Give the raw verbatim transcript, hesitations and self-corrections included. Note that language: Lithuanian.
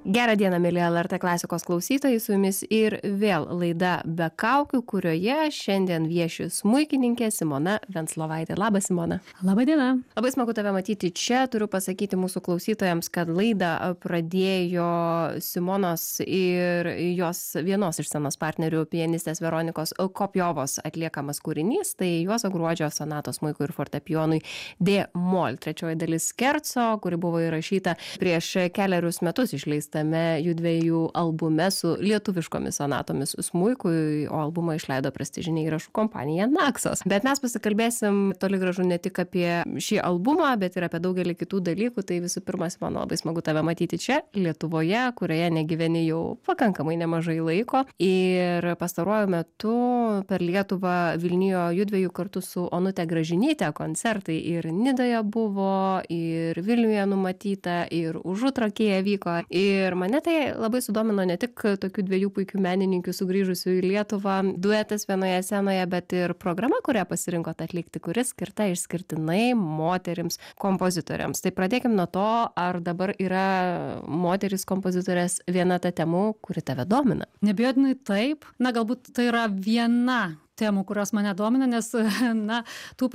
Gerą dieną, mėly L R T klasikos klausytojai, su jumis ir vėl laida Be kaukių, kurioje šiandien vieši smuikininkė Simona Venclovaitė. Labas, Simona. Labą dieną. Labai smagu tave matyti čia. Turiu pasakyti mūsų klausytojams, kad laidą pradėjo Simonos ir jos vienos iš scenos partnerių pianistės Veronikos Kopjovos atliekamas kūrinys. Tai Juozo Gruodžio sonatos smuikui ir fortepijonui D mol. Trečioji dalis skerco, kuri buvo įrašyta prieš keliarius metus išleista tame judviejų albume su lietuviškomis sonatomis smuikui, o albumą išleido prestižinė įrašų kompanija Naxos. Bet mes pasikalbėsim toli gražu ne tik apie šį albumą, bet ir apie daugelį kitų dalykų. Tai visų pirma, man labai smagu tave matyti čia, Lietuvoje, kurioje negyveni jau pakankamai nemažai laiko. Ir pastaruoju metu per Lietuvą Vilnijo judviejų kartu su Onute Gražinyte koncertai ir Nidoje buvo, ir Vilniuje numatyta, ir Užutrakėje vyko. Ir Ir mane tai labai sudomino ne tik tokių dviejų puikių menininkių sugrįžusių į Lietuvą duetas vienoje scenoje, bet ir programa, kurią pasirinkot atlikti, kuris skirta išskirtinai moterims kompozitoriams. Tai pradėkim nuo to, ar dabar yra moteris kompozitorės viena ta temų, kuri tave domina? Neabejotinai taip. Na, galbūt tai yra viena temų, kurios mane domina, nes, na, tų